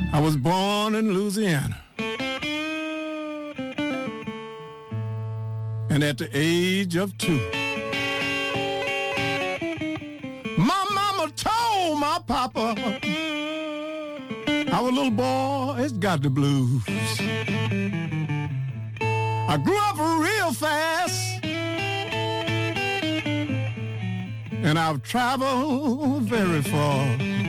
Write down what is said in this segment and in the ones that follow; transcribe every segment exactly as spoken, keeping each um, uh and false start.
I was born in Louisiana. And at the age of two, my mama told my papa our little boy has got the blues. I grew up real fast, and I've traveled very far.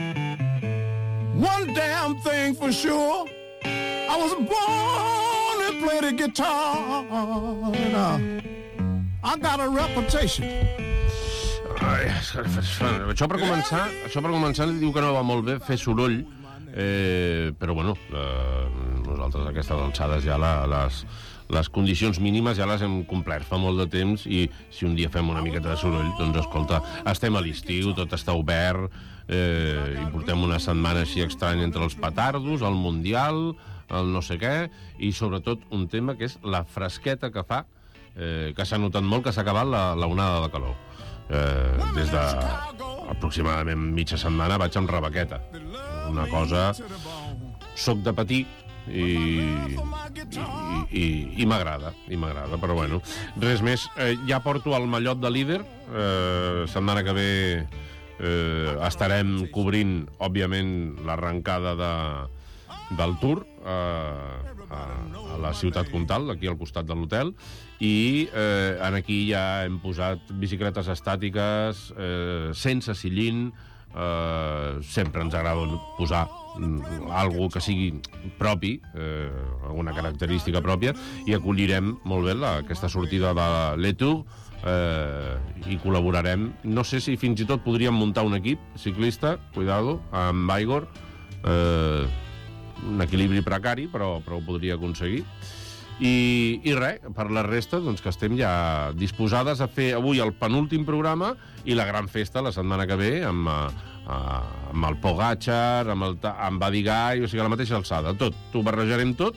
One damn thing for sure, I was born to play the guitar, and uh, I got a reputation. Ai, això per començar, això per començar diu que no va molt bé fer soroll, eh, però bueno, eh, nosaltres a aquestes alçades ja la, les, les condicions mínimes ja les hem complert fa molt de temps, i si un dia fem una miqueta de soroll, doncs escolta, estem a l'estiu, tot està obert, eh, i portem una setmana així estranya entre els petardos, el Mundial, el no sé què, i sobretot un tema que és la fresqueta que fa, eh, que s'ha notat molt que s'ha acabat la, la onada de calor. Eh, des de aproximadament mitja setmana vaig amb rebequeta, una cosa, soc de patir i, i, i, i m'agrada i m'agrada, però bueno, res més. Eh, ja porto el mallot de líder, eh, setmana que ve eh, estarem cobrint òbviament l'arrencada de, del Tour eh, a, a la ciutat comtal, aquí al costat de l'hotel, i eh, aquí ja hem posat bicicletes estàtiques, eh, sense sillín, eh, sempre ens agrada posar mm, algo que sigui propi, eh, alguna característica pròpia, i acollirem molt bé la, aquesta sortida de l'E Tour, eh, i col·laborarem. No sé si fins i tot podríem muntar un equip ciclista, cuidado, amb Igor, eh, un equilibri precari, però, però ho podria aconseguir. I, i res, per la resta, doncs que estem ja disposades a fer avui el penúltim programa i la gran festa la setmana que ve amb, a, amb el Pogacar, amb, el, amb Badigay, o sigui, a la mateixa alçada, tot, t'ho barrejarem tot,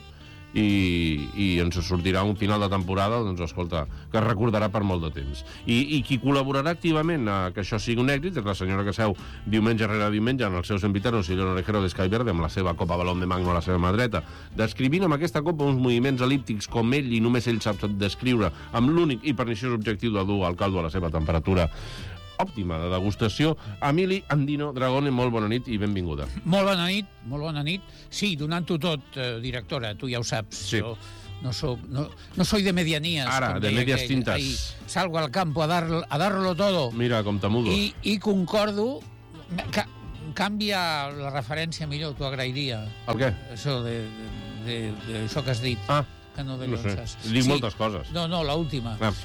i, i ens sortirà un final de temporada, doncs escolta, que es recordarà per molt de temps. I, i qui col·laborarà activament a que això sigui un èxit és la senyora que seu diumenge rere diumenge en els seus invitados, Silvio Orejero de Sky Verde, amb la seva copa balón de magno a la seva mà dreta, descrivint amb aquesta copa uns moviments elíptics com ell i només ell sap descriure, amb l'únic i perniciós objectiu de dur el caldo a la seva temperatura òptima de degustació. Emili Andino Dragone, molt bona nit i benvinguda. Molt bona nit, molt bona nit. Sí, donant-ho tot, eh, directora, tu ja ho saps. Sí. Jo no, soc, no, no soy de medianías. Ara, de medias que, tintas. Ahí, salgo al campo a, dar, a darlo todo. Mira, com t'amudo. I, I concordo... Ca, canvia la referència millor, t'ho agrairia. El què? Això de, de, de, de això que has dit. Ah, que no, no sé. Dic sí. moltes coses. No, no, l'última. Ah.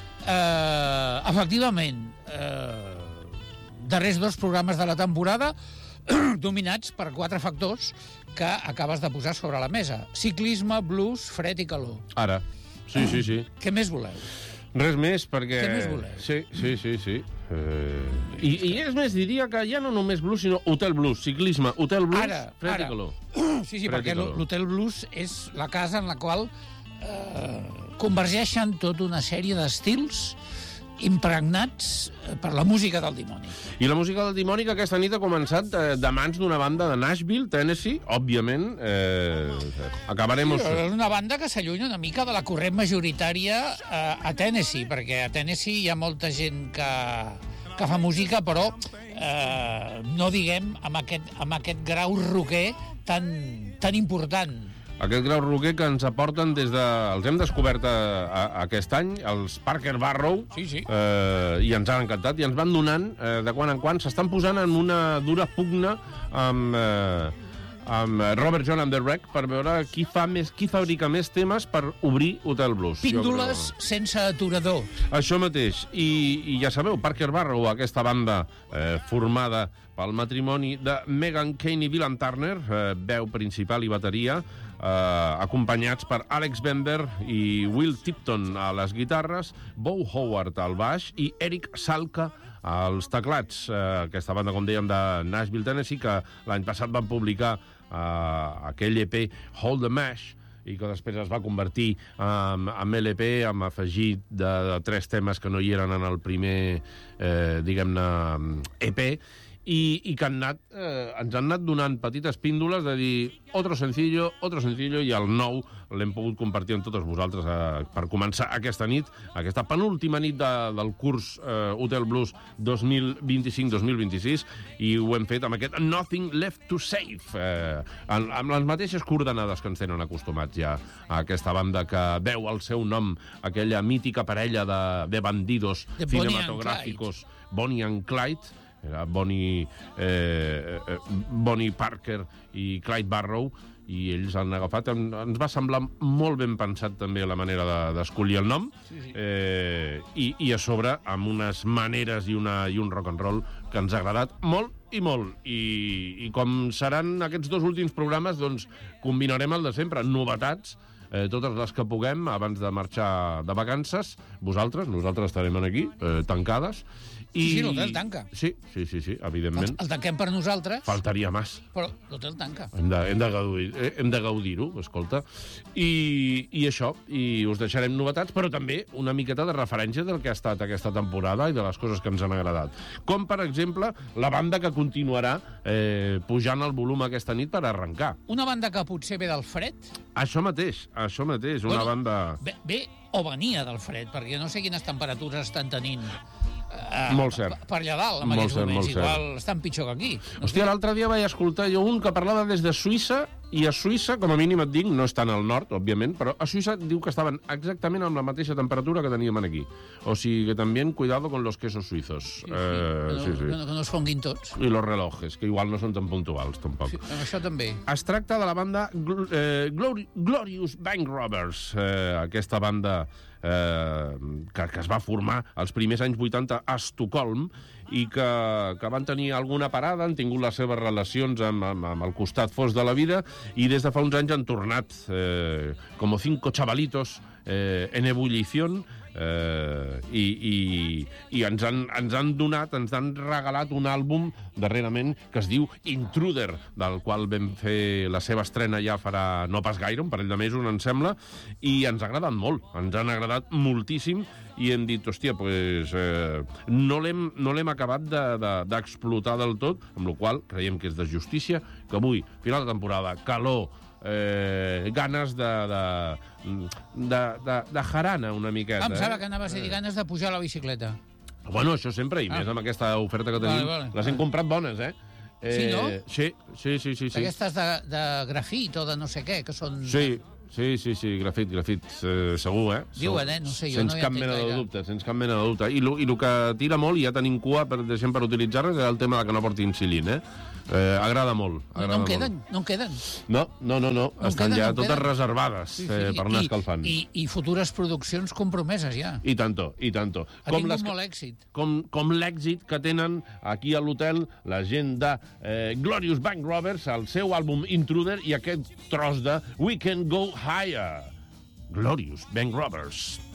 Uh, efectivament, uh, darrers dos programes de la temporada dominats per quatre factors que acabes de posar sobre la mesa: ciclisme, blues, fred i calor. Ara, sí, sí, sí. Què més voleu? Res més, perquè... Què més voleu? Sí, sí, sí, sí. Eh... I, I és més, diria que ja no només blues, sinó hotel blues, ciclisme, hotel blues, ara, fred ara. i calor. Sí, sí, fred perquè l'hotel blues és la casa en la qual eh, convergeixen tota una sèrie d'estils impregnats per la música del dimoni. I la música del dimoni que aquesta nit ha començat de, de mans d'una banda de Nashville, Tennessee, òbviament. Eh, acabarem... Sí, una banda que s'allunya una mica de la corrent majoritària a, a Tennessee, perquè a Tennessee hi ha molta gent que, que fa música, però eh, no diguem amb aquest, amb aquest grau rocker tan, tan important. Aquest grau roquer que ens aporten des de... Els hem descobert a, a, aquest any, els Parker Barrow, sí, sí. Eh, i ens han encantat, i ens van donant, eh, de quan en quan, s'estan posant en una dura pugna amb, eh, amb Robert John and the Wreck per veure qui fa més, qui fabrica més temes per obrir Hotel Blues. Píndoles sense aturador. Això mateix. I, i ja sabeu, Parker Barrow, aquesta banda eh, formada pel matrimoni de Megan Kane i Dylan Turner, eh, veu principal i bateria, eh, acompanyats per Alex Bender i Will Tipton a les guitarres, Bo Howard al baix i Eric Salka als teclats. Eh, aquesta banda, com dèiem, de Nashville, Tennessee, que l'any passat van publicar eh, aquell E P Hold the Mash, i que després es va convertir en, en L P, amb afegit de, de tres temes que no hi eren en el primer, eh, diguem-ne, E P, i, i que han anat, eh, ens han anat donant petites píndoles de dir otro sencillo, otro sencillo, i el nou l'hem pogut compartir amb totes vosaltres eh, per començar aquesta nit, aquesta penúltima nit de, del curs eh, Hotel Blues dos mil vint-i-cinc dos mil vint-i-sis, i ho hem fet amb aquest Nothing Left to Save, eh, amb, amb les mateixes coordenades que ens tenen acostumats ja a aquesta banda que veu el seu nom, aquella mítica parella de, de bandidos de Bonnie cinematográficos, Bonnie and Clyde, era Bonnie, eh, eh, Bonnie Parker i Clyde Barrow, i ells han agafat. Ens va semblar molt ben pensat també la manera d'escollir de, el nom, sí, sí. Eh, i, i a sobre amb unes maneres i, una, i un rock and roll que ens ha agradat molt i molt. I, i com seran aquests dos últims programes, doncs combinarem el de sempre, novetats, eh, totes les que puguem abans de marxar de vacances. Vosaltres, nosaltres estarem aquí, eh, tancades. I... Sí, sí, l'hotel tanca. Sí, sí, sí, sí, evidentment. El, el tanquem per nosaltres. Faltaria més. Però l'hotel tanca. Hem de, hem de gaudir, hem de gaudir-ho, escolta. I, I això, i us deixarem novetats, però també una miqueta de referència del que ha estat aquesta temporada i de les coses que ens han agradat. Com, per exemple, la banda que continuarà eh, pujant el volum aquesta nit per arrencar. Una banda que potser ve del fred? Això mateix, això mateix, una bueno, banda... Ve, ve o venia del fred, perquè no sé quines temperatures estan tenint uh, molt cert. per allà dalt, en molt aquests cert, moments. Igual cert. estan pitjor que aquí. No Hòstia, sé. l'altre dia vaig escoltar jo un que parlava des de Suïssa, i a Suïssa, com a mínim et dic, no estan al nord, òbviament, però a Suïssa diu que estaven exactament amb la mateixa temperatura que teníem aquí. O sigui que també cuidado con los quesos suizos. Sí, sí. Eh, que, no, sí, sí. Que, no, que no es fonguin tots. I los relojes, que igual no són tan puntuals, tampoc. Sí, això també. Es tracta de la banda Gl eh, Glori Glorious Bank Robbers, eh, aquesta banda eh, que, que es va formar als primers anys vuitanta a Estocolm i que, que van tenir alguna parada, han tingut les seves relacions amb, amb, amb el costat fos de la vida, i des de fa uns anys han tornat eh, com cinco chavalitos eh, en ebullición, eh, i, i, i ens, han, ens han donat, ens han regalat un àlbum darrerament que es diu Intruder, del qual vam fer la seva estrena ja farà no pas gaire, un parell de mesos, em sembla, i ens ha agradat molt, ens han agradat moltíssim, i hem dit, hòstia, pues, eh, no l'hem no l'hem acabat d'explotar de, de, del tot, amb la qual creiem que és de justícia que avui, final de temporada, calor, eh, ganes de, de, de, de, de jarana una miqueta. Ah, em sembla eh? que anaves a dir ganes de pujar a la bicicleta. Bueno, això sempre, i ah. més amb aquesta oferta que tenim. Vale, vale, les hem vale. comprat bones, eh? eh sí, no? Sí, sí, sí. sí, sí. Aquestes de, de grafit o de no sé què, que són... Sí, sí, sí, sí, grafit, grafit, eh, segur, eh? Diuen, eh? No sé, jo sens no hi cap entenc mena de gaire. dubte, sens cap mena de dubte. I el i que tira molt, i ja tenim cua, per, deixem per utilitzar-les, és el tema de que no portin xilín, eh? Eh, agrada molt. No, Agrada no en molt. queden, no en queden. No, no, no, no. No estan queden, ja no totes queden. reservades Sí, sí. eh, per anar I, escalfant. I, I futures produccions compromeses, ja. I tanto, i tanto. Ha tingut les... molt èxit. Com, com l'èxit que tenen aquí a l'hotel la gent de eh, Glorious Bank Robbers, el seu àlbum Intruder, i aquest tros de We Can Go Higher. Glorious Bank Robbers.